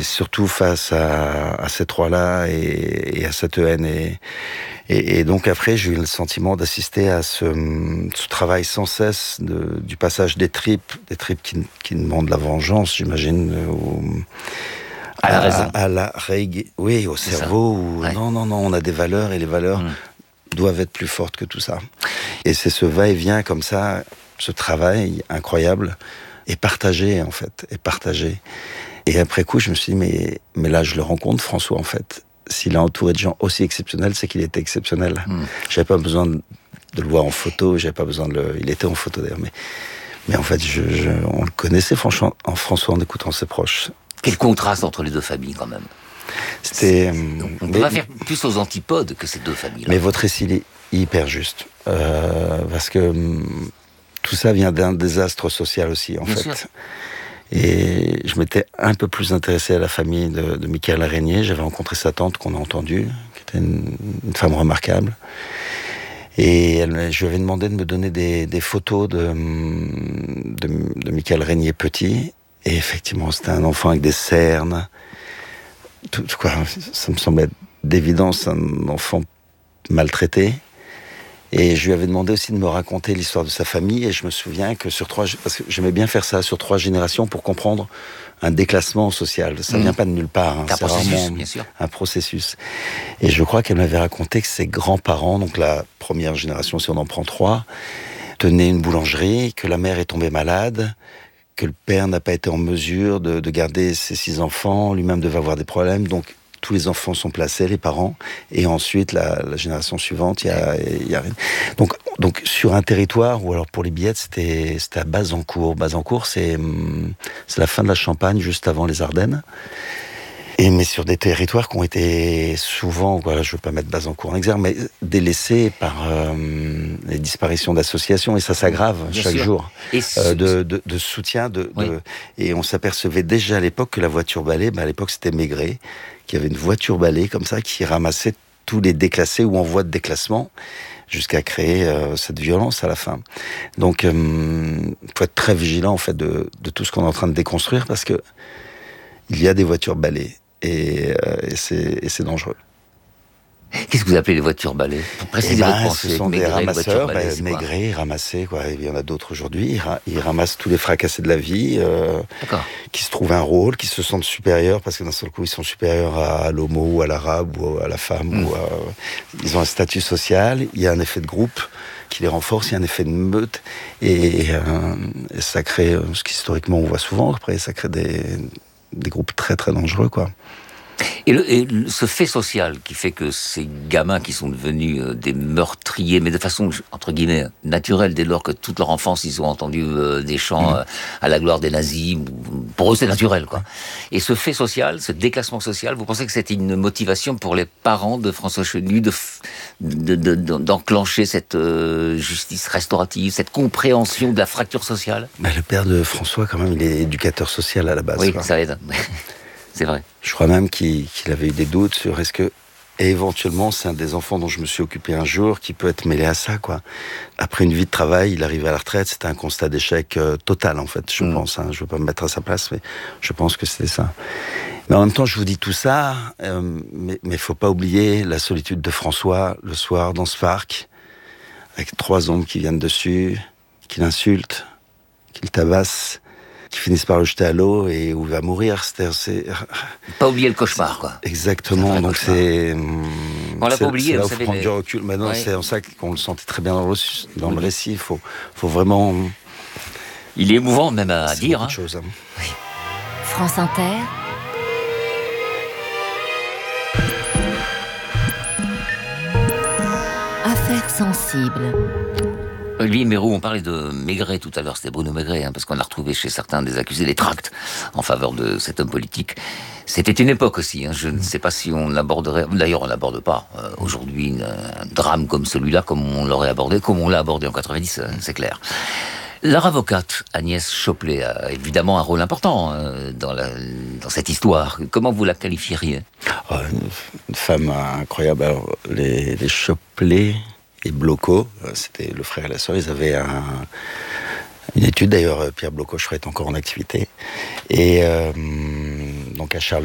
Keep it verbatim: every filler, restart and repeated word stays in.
surtout face à, à ces trois-là et, et à cette haine. Et, et, et donc après, j'ai eu le sentiment d'assister à ce, ce travail sans cesse de, du passage des tripes, des tripes qui, qui demandent la vengeance, j'imagine, au, à la raison, à, à la règle, oui, au c'est cerveau. Où, ouais. Non, non, non, on a des valeurs et les valeurs mmh. doivent être plus fortes que tout ça. Et c'est ce va-et-vient comme ça, ce travail incroyable, et partagé en fait, et partagé. Et après coup, je me suis dit, mais, mais là, je le rencontre, François, en fait. S'il est entouré de gens aussi exceptionnels, c'est qu'il était exceptionnel. Mm. J'avais pas besoin de, de le voir en photo, j'avais pas besoin de le... Il était en photo d'ailleurs, mais, mais en fait, je, je, on le connaissait franchement en François en écoutant ses proches. Quel contraste entre les deux familles, quand même. C'était... On peut pas faire plus aux antipodes que ces deux familles-là. Mais votre récit est hyper juste. Euh, parce que tout ça vient d'un désastre social aussi, en Bien fait. Sûr. Et je m'étais un peu plus intéressé à la famille de, de Michael Régnier. J'avais rencontré sa tante qu'on a entendue, qui était une, une femme remarquable. Et elle, je lui avais demandé de me donner des, des photos de, de, de Michael Régnier petit. Et effectivement, c'était un enfant avec des cernes. Tout, quoi, ça me semblait d'évidence un enfant maltraité. Et je lui avais demandé aussi de me raconter l'histoire de sa famille. Et je me souviens que sur trois... Parce que j'aimais bien faire ça sur trois générations pour comprendre un déclassement social. Ça ne mmh. vient pas de nulle part. Hein. C'est, c'est vraiment bien sûr. un processus. Et je crois qu'elle m'avait raconté que ses grands-parents, donc la première génération, si on en prend trois, tenaient une boulangerie, que la mère est tombée malade, que le père n'a pas été en mesure de, de garder ses six enfants, lui-même devait avoir des problèmes. Donc, tous les enfants sont placés, les parents, et ensuite la, la génération suivante, il y a, il y a donc donc sur un territoire où alors pour les billettes c'était c'était à Bazancourt. Bazancourt c'est c'est la fin de la Champagne, juste avant les Ardennes. Et mais sur des territoires qui ont été souvent, voilà, je veux pas mettre Bazancourt en exergue, mais délaissés par euh, les disparitions d'associations, et ça s'aggrave Bien chaque sûr. jour, et euh, de, de, de soutien, de, oui. de, et on s'apercevait déjà à l'époque que la voiture balai, ben à l'époque c'était Maigret, qui avait une voiture balai comme ça, qui ramassait tous les déclassés ou en voie de déclassement, jusqu'à créer euh, cette violence à la fin. Donc, il euh, faut être très vigilant en fait de, de tout ce qu'on est en train de déconstruire, parce que il y a des voitures balais. Et, euh, et, c'est, et c'est dangereux. Qu'est-ce que vous appelez les voitures balais ? Pour préciser eh ben, votre pensée. Ce sont Maigret, des ramasseurs, balai, ben, Maigret, ramassés, quoi. Il y en a d'autres aujourd'hui. Ils, ra- ils ramassent tous les fracassés de la vie, euh, qui se trouvent un rôle, qui se sentent supérieurs, parce que d'un seul coup, ils sont supérieurs à l'homo, ou à l'arabe, ou à la femme. Mm. Ou à... Ils ont un statut social, il y a un effet de groupe qui les renforce, il y a un effet de meute, et, euh, et ça crée, ce qu'historiquement on voit souvent, après, ça crée des... des groupes très très dangereux, quoi. Et, le, et le, ce fait social qui fait que ces gamins qui sont devenus euh, des meurtriers, mais de façon, entre guillemets, naturelle, dès lors que toute leur enfance, ils ont entendu euh, des chants mmh. euh, à la gloire des nazis, pour eux c'est naturel, quoi. Et ce fait social, ce déclassement social, vous pensez que c'était une motivation pour les parents de François Chenu de, de, de, de, d'enclencher cette euh, justice restaurative, cette compréhension de la fracture sociale ? Mais le père de François, quand même, il est éducateur social à la base. Oui, quoi. ça aide. C'est vrai. Je crois même qu'il, qu'il avait eu des doutes sur est-ce que, et éventuellement, c'est un des enfants dont je me suis occupé un jour qui peut être mêlé à ça, quoi. Après une vie de travail, il arrive à la retraite, c'était un constat d'échec euh, total, en fait, je mmh. pense. Hein. Je veux pas me mettre à sa place, mais je pense que c'était ça. Mais en même temps, je vous dis tout ça, euh, mais il faut pas oublier la solitude de François le soir dans ce parc, avec trois ombres qui viennent dessus, qui l'insultent, qui le tabassent, qui finissent par le jeter à l'eau et où il va mourir. C'est, c'est... Pas oublier le cauchemar, quoi. Exactement. Donc cauchemar. c'est. On l'a c'est, pas oublié, c'est là vous où savez. faut prendre mais... du recul. Maintenant, ouais. c'est en ça qu'on le sentait très bien dans le, dans oui. le récit. Il faut, faut vraiment. Il est émouvant, même à c'est dire. Hein. Chose, hein. Oui. France Inter. Affaires sensibles. Olivier Meyroux, on parlait de Maigret tout à l'heure, c'était Bruno Maigret, hein, parce qu'on a retrouvé chez certains des accusés des tracts en faveur de cet homme politique. C'était une époque aussi, hein, je ne sais pas si on aborderait, d'ailleurs on n'aborde pas euh, aujourd'hui un drame comme celui-là, comme on l'aurait abordé, comme on l'a abordé en quatre-vingt-dix, euh, c'est clair. Leur avocate, Agnès Chopelet, a évidemment un rôle important euh, dans, la, dans cette histoire. Comment vous la qualifieriez ? oh, une, une femme incroyable. Alors, les, les Chopelet et Bloco, c'était le frère et la sœur, ils avaient un, une étude, d'ailleurs Pierre Bloco, je crois, est encore en activité, et euh, donc à Charles